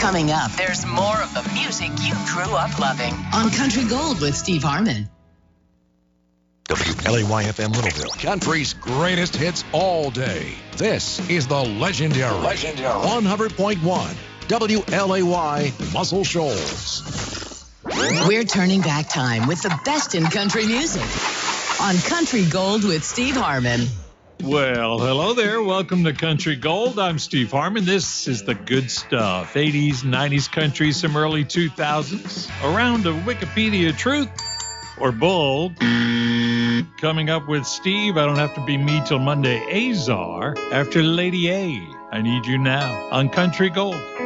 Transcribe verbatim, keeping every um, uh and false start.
Coming up, there's more of the music you grew up loving on Country Gold with Steve Harmon. W L A Y F M Littleville, country's greatest hits all day. This is the legendary, legendary. one hundred point one W L A Y Muscle Shoals. We're turning back time with the best in country music on Country Gold with Steve Harmon. Well, hello there. Welcome to Country Gold. I'm Steve Harmon. This is the good stuff. eighties, nineties country, some early two thousands. Around a Wikipedia truth or bull. Coming up with Steve, I don't have to be me till Monday. Azar after Lady A. I Need You Now on Country Gold.